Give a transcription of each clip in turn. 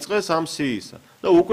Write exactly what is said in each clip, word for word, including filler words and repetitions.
დაიწყეს ამ სიისა და უკვე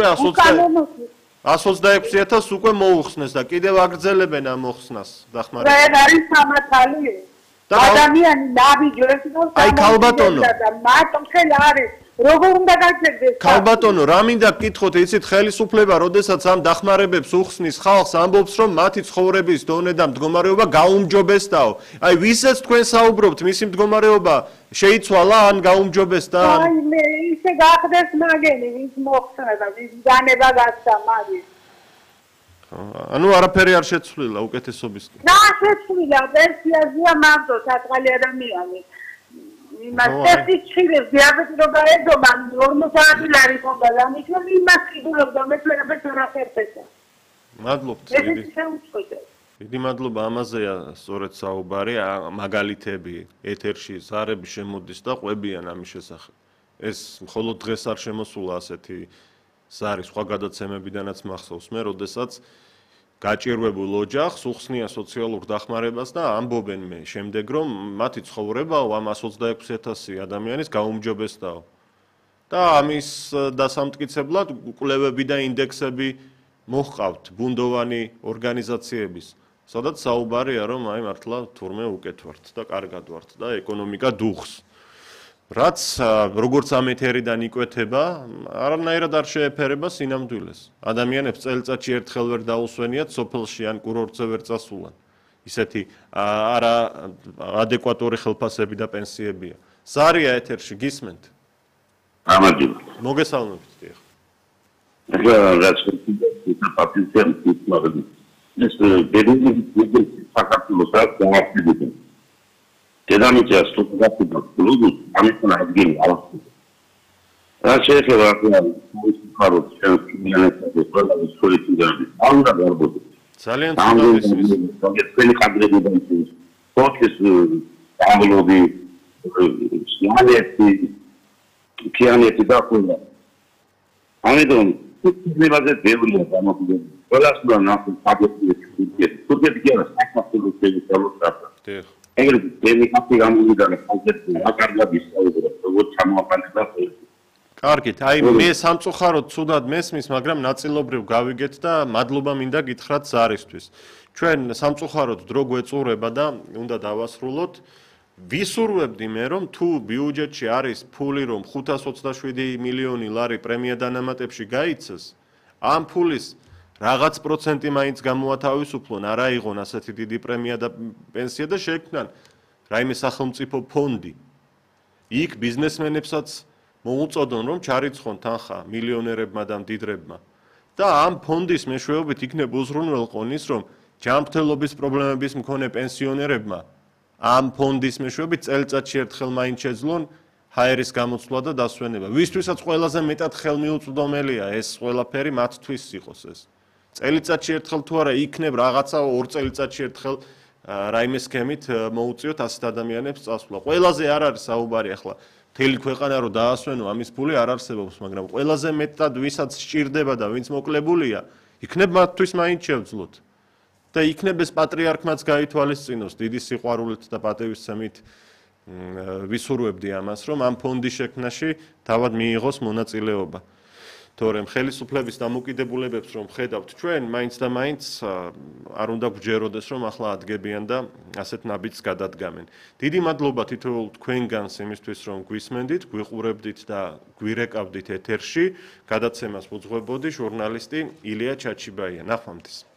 one twenty-six ათასს უკვე მოუხსნეს და კიდევ აგრძელებენ ამ მოხსნას დახმარებას. რა არის სამართალი? ადამიანი ნაბიჯებს აი ქალბატონო მარტო ხელ არის როგორ უნდა გაჩერდეს ქალბატონო რა მინდა გკითხოთ იცით ხელისუფლება როდესაც ამ დახმარებებს უხსნის ხალხს ამბობს რომ მათი ცხოვრების დონე და მდგომარეობა გაუმჯობესდაო აი ვისაც თქვენ საუბრობთ მისი მდგომარეობა შეიცვალა ან გაუმჯობესდა აი მე ისე გახდეს მაგენი ვის მოხსნა და ვის განება გასცა მაგის ანუ არაფერი არ შეცვლილა უკეთესობისკენ. რა შეცვლილა? პენსიაზეა მარტო საწყალი ადამიანი. იმას ტესტის ჩხირებს დიაბეტი რო გაედობა ორმოცი ლარი ხონდა და მისმა იმას კიდურობდა მე ყველაფერს არ ახერხებდა. მადლობთ. ეს შეუწყო. დიდი მადლობა ამაზეა სწორედ საუბარი მაგალითები ეთერში ზარები შემოდის და ყვებიან ამის შესახებ. ეს მხოლოდ დღეს არ შემოსულა ასეთი ზარი სხვა გადაცემებიდანაც მახსოვს მე, როდესაც გაჭირვებულ ოჯახს უხსნიან სოციალურ დახმარებას და ამბობენ მე შემდეგ რომ მათი ცხოვრება ამ one twenty-six ათასი ადამიანის გაუმჯობესდაო. და ამის დასამტკიცებლად კვლევები და ინდექსები მოჰყავთ ბუნდოვანი ორგანიზაციების, სადაც საუბარია რომ აი მართლა თურმე უკეთ ვართ და კარგად ვართ და ეკონომიკა დუხს. რაც როგორც ამ ეთერიდან იკვეთება, არანაირად არ შეეფერება სინამდვილეს. ადამიანებს წელიწადში ერთხელ ვერ დაუსვენიათ სოფელში ან კურორტზე ვერ წასულან. ისეთი არა ადეკვატური ხელფასები და პენსიებია. ზარია ეთერში გისმენთ? ამაჯობთ. მოგესალმებით დიახ. ახლა რაც შეიძლება პატიცემ თვითმაღლი. ეს ბედნიერი საქართველოს აქვს დედამიწა სტუდენტებმა კლუბი ამიტომ ადგილი ავსწრა. რა შეიძლება ახლა მოიხარო შემოგიანებადი ყველა ისტორიულები. ამდა გარბოდი. ძალიან ცუდად ისმის. თქვენი კადრები და ის ფოქის ამბლობი სიანეთი კიანეთი და ყველა. ამიტომ თვითმებაზე ბევრია გამოგვიდგება. ყველას უნდა ნახო პაგეტის თვითი. თვითი კი არა საქართველოს დედამიწა. დიახ. ეგრეთ დემიკაფი გამოვიდა და კონკრეტულად აკარგად ისწავლება როგორც ჩამოაყალიბდა ეს. კარგით, აი მე სამწუხაროდ ცუდად მესმის, მაგრამ ნაწილობრივ გავიგეთ და მადლობა მინდა გითხრათ ზარისთვის. ჩვენ სამწუხაროდ დრო გვეწურება და უნდა დავასრულოთ. ვისურვებდი მე რომ თუ ბიუჯეტში არის ფული რომ ხუთას ოცდაშვიდი მილიონი ლარი პრემია დანამატებში გაიცეს, ამ ფულის რაღაც პროცენტი მაინც გამოათავისუფლონ, არ აიღონ ასეთი დიდი პრემია და პენსია და შეექმნან რაიმე სახელმწიფო ფონდი. იქ ბიზნესმენებსაც მოუწოდონ რომ ჩარიცხონ თანხა მილიონერებმა და მდიდრებმა. და ამ ფონდის მეშვეობით იქნებ უზრუნველყონ ის რომ ჯანმრთელობის პრობლემების მქონე პენსიონერებმა ამ ფონდის მეშვეობით წელიწადში ერთხელ მაინც შეძლონ ჰაერის გამოცვლა და დასვენება. ვისთვისაც ყველაზე მეტად ხელმიუწვდომელია ეს ყველაფერი მათთვის იყოს ეს. წელიწადში ერთხელ თუ არა იქნებ რაღაცა ორ წელიწადში ერთხელ რაიმე სქემით მოუწიოთ ასეთ ადამიანებს წასვლა. ყველაზე არ არის საუბარი ახლა მთელი ქვეყანა რომ დაასვენო ამის ფული არ არსებობს, მაგრამ ყველაზე მეტად ვისაც სჭირდება და ვინც მოკლებულია, იქნებ მათთვის მაინც შევძლოთ. და იქნებ ეს პატრიარქმაც გაითვალისწინოს დიდი სიყვარულით და პატივისცემით ვისურვებდი ამას, რომ ამ ფონდის შექმნაში თავად მიიღოს მონაწილეობა. თორემ ხელისუფლების დამოკიდებულებებს რომ ხედავთ ჩვენ, მაინც და მაინც არ უნდა გვჯეროდეს რომ ახლა ადგებიან და ასეთ ნაბიჯს გადადგამენ. დიდი მადლობა თითოეულ თქვენგანს იმისთვის რომ გვისმენდით, გვიყურებდით და გვირეკავდით ეთერში. გადაცემას უძღვებოდი ჟურნალისტი ილია ჩაჩიბაია. ნახვამდის.